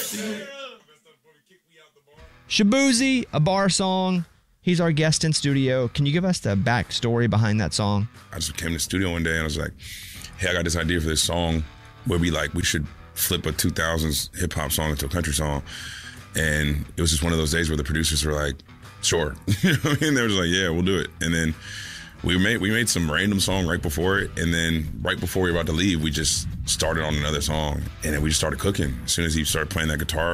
Shaboozey, a bar song. He's our guest in studio. Can you give us the backstory behind that song? I just came to the studio one day and I was like, hey, I got this idea for this song where we should flip a 2000s hip hop song into a country song. And it was just one of those days where the producers were like, sure. You know what I mean? They were just like, yeah, we'll do it. And then we made some random song right before it. And then right before we were about to leave, we just started on another song. And then we just started cooking. As soon as he started playing that guitar,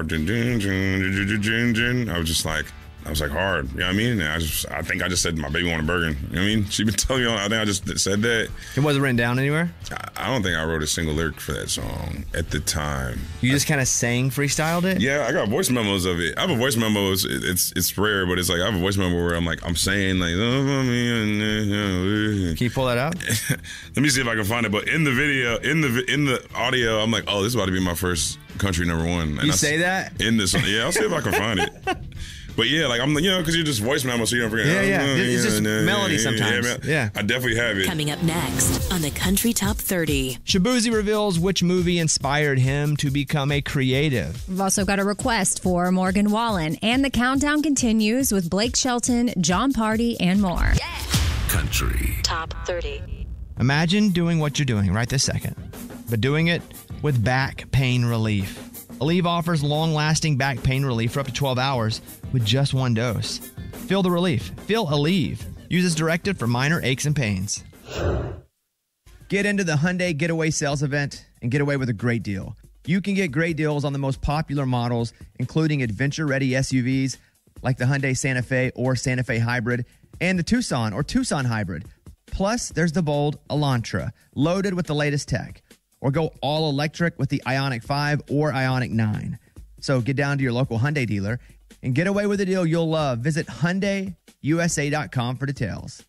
I was like, hard. You know what I mean? And I think I just said, my baby want a burger. You know what I mean? She's been telling me I think I just said that. It wasn't written down anywhere? I don't think I wrote a single lyric for that song at the time. You just kind of freestyled it? Yeah, I got voice memos of it. I have a voice memo. It's rare, but it's like I have a voice memo where I'm saying like, can you pull that out? Let me see if I can find it. But in the video, in the audio, I'm like, oh, this is about to be my first country number one. And you say that? In this, yeah, I'll see if I can find it. But yeah, because you just voice memo, so you don't forget. Yeah. It's just melody sometimes. Yeah, I definitely have it. Coming up next on the Country Top 30. Shaboozey reveals which movie inspired him to become a creative. We've also got a request for Morgan Wallen. And the countdown continues with Blake Shelton, John Party, and more. Yeah. Country Top 30. Imagine doing what you're doing right this second, but doing it with back pain relief. Aleve offers long-lasting back pain relief for up to 12 hours with just one dose. Feel the relief. Feel Aleve. Use as directed for minor aches and pains. Get into the Hyundai Getaway Sales Event and get away with a great deal. You can get great deals on the most popular models, including adventure-ready SUVs like the Hyundai Santa Fe or Santa Fe Hybrid and the Tucson or Tucson Hybrid. Plus, there's the bold Elantra, loaded with the latest tech. Or go all electric with the Ioniq 5 or Ioniq 9. So get down to your local Hyundai dealer and get away with a deal you'll love. Visit HyundaiUSA.com for details.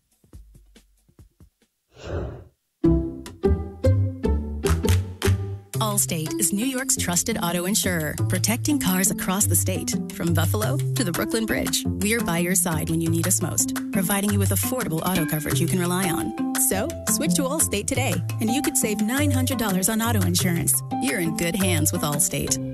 Allstate is New York's trusted auto insurer, protecting cars across the state. From Buffalo to the Brooklyn Bridge, we're by your side when you need us most, providing you with affordable auto coverage you can rely on. So, switch to Allstate today, and you could save $900 on auto insurance. You're in good hands with Allstate.